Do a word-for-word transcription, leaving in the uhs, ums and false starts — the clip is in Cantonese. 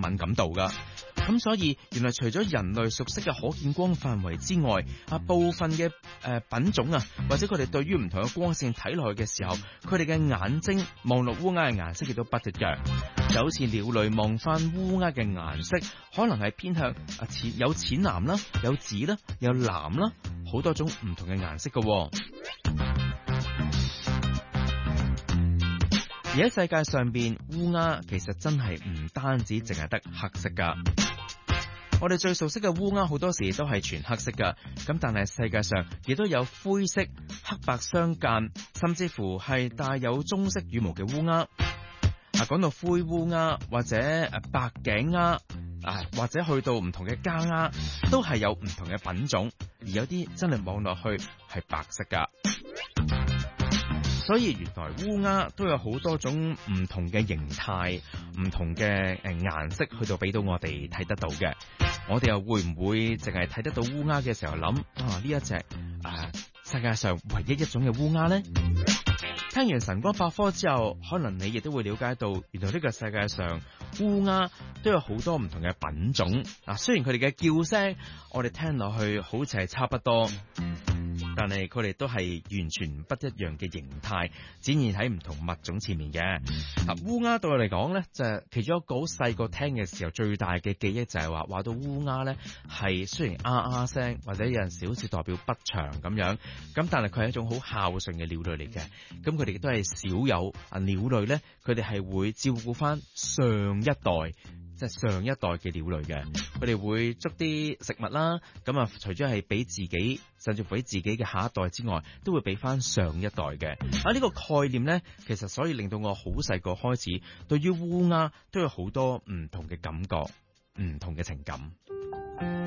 敏感度噶。咁所以原來除咗人類熟悉嘅可見光範圍之外，啊部分嘅誒、呃、品種啊，或者佢哋對於唔同嘅光線睇落去嘅時候，佢哋嘅眼睛望落烏鴉嘅顏色亦都不一樣。就好似鳥類望翻烏鴉嘅顏色，可能係偏向啊淺有淺藍啦，有紫啦，有藍啦，好多種唔同嘅顏色噶。而喺世界上邊，烏鴉其實真係唔單止淨係得黑色噶。我哋最熟悉嘅烏鴉好多時都係全黑色噶，咁但係世界上亦都有灰色、黑白相間，甚至乎係帶有棕色羽毛嘅烏鴉。啊，講到灰烏鴉或者誒白頸鴉啊，或者去到唔同嘅家鴉，都係有唔同嘅品種，而有啲真係望落去係白色噶。所以原來烏鴉都有好多種唔同嘅形態、唔同嘅誒顏色去到俾到我哋睇得到嘅。我哋又會唔會淨係睇得到烏鴉嘅時候諗啊呢一隻啊世界上唯一一種嘅烏鴉呢？聽完晨光百科之後，可能你亦都會了解到，原來呢個世界上烏鴉都有好多唔同嘅品種。啊，雖然佢哋嘅叫聲我哋聽落去好似係差不多，但係佢哋都係完全不一樣嘅形態，展現喺唔同物種前面嘅。啊，烏鴉對我嚟講呢，就係其中一個好細個聽嘅時候最大嘅記憶就係話，話到烏鴉呢係雖然啊啊聲，或者有陣時好似代表不祥咁樣，咁但係佢係一種好孝順嘅鳥類嚟嘅。咁佢哋亦都係少有啊鳥類呢，佢哋係會照顧翻上一代。即係上一代嘅鳥類嘅，佢哋會捉啲食物啦，咁啊，除咗係俾自己，甚至乎俾自己嘅下一代之外，都會俾翻上一代嘅。啊，呢個概念呢，其實所以令到我好細個開始，對於烏鴉都有好多唔同嘅感覺，唔同嘅情感。